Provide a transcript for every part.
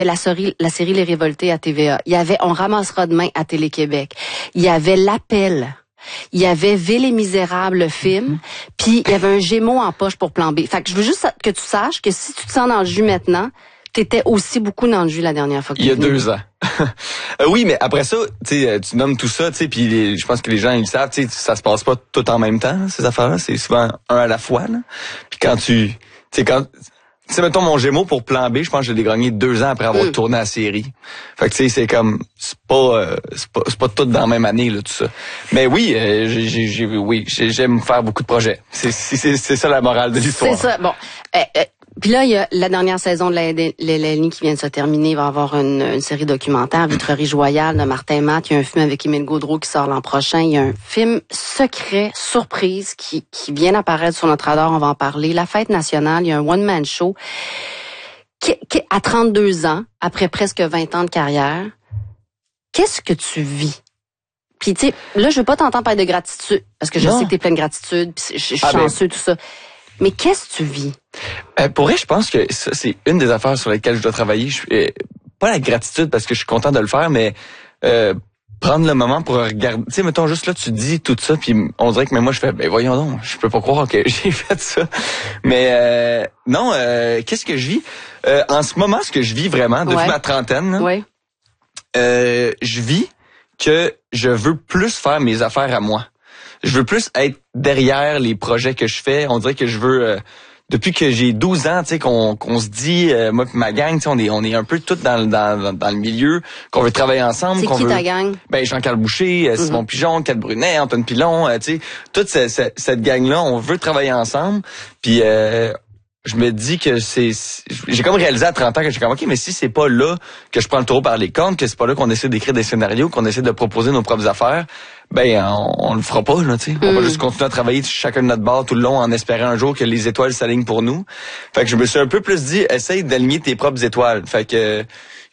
la série Les Révoltés à TVA. Il y avait On ramassera demain à Télé-Québec. Il y avait L'Appel. Il y avait Ville et Misérables, le film. Puis il y avait un Gémeaux en poche pour Plan B. Fait que je veux juste que tu saches que si tu te sens dans le jus maintenant, t'étais aussi beaucoup dans le jus la dernière fois que il y a 2 ans. Oui, mais après ça, tu nommes tout ça, puis je pense que les gens ils le savent, ça se passe pas tout en même temps, ces affaires-là. C'est souvent un à la fois. Là. Puis quand mettons mon Gémeaux pour Plan B, je pense que je l'ai gagné 2 ans après avoir tourné la série. Fait que c'est comme c'est pas tout dans la même année là tout ça. Mais oui, j'aime faire beaucoup de projets. C'est ça la morale de l'histoire. C'est ça. Bon. Puis là, il y a la dernière saison de la LNI qui vient de se terminer. Il va y avoir une série documentaire, Vitrerie Joyale de Martin Matt. Il y a un film avec Émile Gaudreau qui sort l'an prochain. Il y a un film secret, surprise, qui vient d'apparaître sur notre radar. On va en parler. La Fête nationale, il y a un one-man show qui à 32 ans, après presque 20 ans de carrière. Qu'est-ce que tu vis? Puis tu sais, là, je veux pas t'entendre parler de gratitude, parce que je sais que t'es plein de gratitude, puis je suis chanceux, tout ça. Mais qu'est-ce que tu vis? Pour vrai, je pense que ça, c'est une des affaires sur lesquelles je dois travailler. Pas la gratitude parce que je suis content de le faire, mais prendre le moment pour regarder. Tu sais, mettons juste là, tu dis tout ça, puis on dirait que moi je fais, ben voyons donc, je peux pas croire que j'ai fait ça. Mais non, qu'est-ce que je vis? En ce moment, ce que je vis vraiment, depuis ma trentaine, je vis que je veux plus faire mes affaires à moi. Je veux plus être derrière les projets que je fais. On dirait que je veux depuis que j'ai 12 ans, tu sais qu'on se dit moi et ma gang, tu sais on est un peu tous dans le milieu, qu'on veut travailler ensemble. C'est qui ta gang? Ben Jean-Carl Boucher, Simon Pigeon, Kat Brunet, Antoine Pilon, tu sais toute cette gang là, on veut travailler ensemble. Puis je me dis que j'ai comme réalisé à 30 ans que j'ai comme OK, mais si c'est pas là que je prends le taureau par les cornes, que c'est pas là qu'on essaie d'écrire des scénarios, qu'on essaie de proposer nos propres affaires, ben on le fera pas là, tu sais. On va juste continuer à travailler chacun de notre bord tout le long en espérant un jour que les étoiles s'alignent pour nous. Fait que je me suis un peu plus dit essaye d'aligner tes propres étoiles. Fait que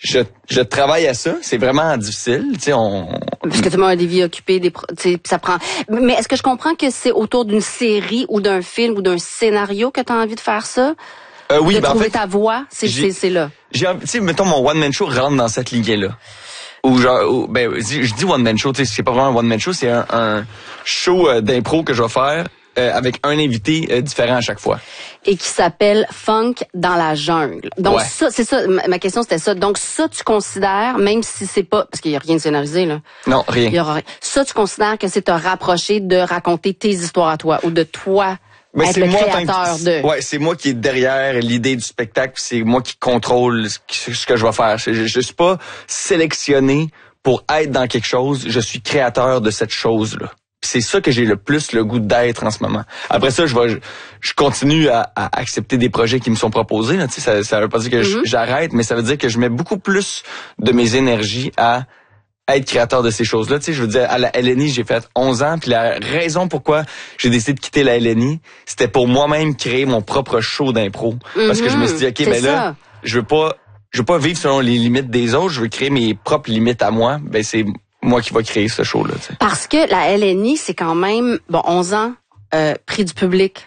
je travaille à ça, c'est vraiment difficile, tu sais parce que tout le monde a des vies occupées, tu sais ça prend. Mais est-ce que je comprends que c'est autour d'une série ou d'un film ou d'un scénario que tu as envie de faire ça? Oui, de ben trouver en fait, ta voix, c'est là. Tu sais mettons mon one man show rentre dans cette lignée-là. Ou genre je dis one man show, tu sais c'est pas vraiment un one man show, c'est un show d'impro que je vais faire avec un invité différent à chaque fois. Et qui s'appelle Funk dans la jungle. Donc ça, c'est ça, ma question c'était ça. Donc ça, tu considères, même si c'est pas, parce qu'il y a rien de scénarisé, là. Non, rien. Ça, tu considères que c'est te rapprocher de raconter tes histoires à toi, ou de toi être le créateur de... Ouais, c'est moi qui est derrière l'idée du spectacle, c'est moi qui contrôle ce que je vais faire. Je suis pas sélectionné pour être dans quelque chose, je suis créateur de cette chose-là. C'est ça que j'ai le plus le goût d'être en ce moment. Après ça, je continue à accepter des projets qui me sont proposés. Là. Tu sais, ça veut pas dire que j'arrête, mais ça veut dire que je mets beaucoup plus de mes énergies à être créateur de ces choses-là. Tu sais, je veux dire, à la LNI, j'ai fait 11 ans, puis la raison pourquoi j'ai décidé de quitter la LNI, c'était pour moi-même créer mon propre show d'impro. Parce que je me suis dit, OK, ben là, je veux pas vivre selon les limites des autres, je veux créer mes propres limites à moi. Ben c'est moi qui va créer ce show-là. Tu sais. Parce que la LNI, c'est quand même, 11 ans, prix du public.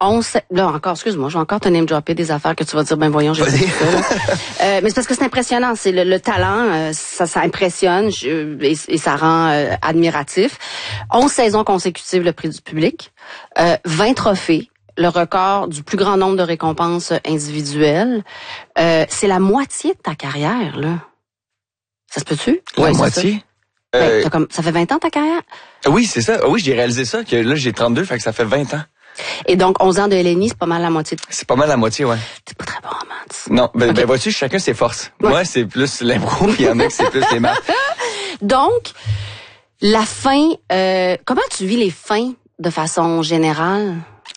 Là encore, excuse-moi, je vais encore te name-dropper des affaires que tu vas dire, ben voyons, j'ai dit ça. Mais c'est parce que c'est impressionnant, c'est le talent, ça impressionne et ça rend admiratif. 11 saisons consécutives, le prix du public. 20 trophées. Le record du plus grand nombre de récompenses individuelles. C'est la moitié de ta carrière, là. Ça se peut-tu? La moitié? Ça fait 20 ans ta carrière? Oui, c'est ça. Oui, j'ai réalisé ça, que là, j'ai 32, fait que ça fait 20 ans. Et donc, 11 ans de LNI, c'est pas mal la moitié. C'est pas mal la moitié, ouais. T'es pas très bon en maths. Non, ben vois-tu, chacun ses forces. Ouais. Moi, c'est plus l'impro, puis il y en a qui c'est plus les maths. Donc, la fin, comment tu vis les fins de façon générale?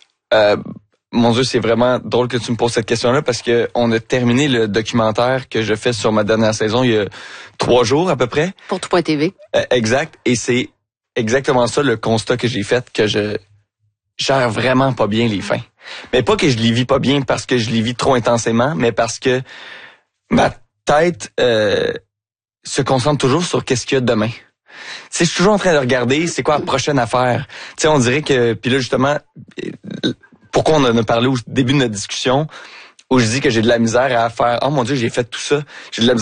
Mon Dieu, c'est vraiment drôle que tu me poses cette question-là parce que on a terminé le documentaire que je fais sur ma dernière saison il y a 3 jours à peu près. Pour Tout.tv. Exact. Et c'est exactement ça le constat que j'ai fait, que je gère vraiment pas bien les fins. Mais pas que je les vis pas bien parce que je les vis trop intensément, mais parce que ma tête se concentre toujours sur qu'est-ce qu'il y a demain. Tu sais, je suis toujours en train de regarder c'est quoi la prochaine affaire. Tu sais, on dirait que... Puis là, justement... Pourquoi on en a parlé au début de notre discussion où je dis que j'ai de la misère à faire « Oh mon Dieu, j'ai fait tout ça. » J'ai de la misère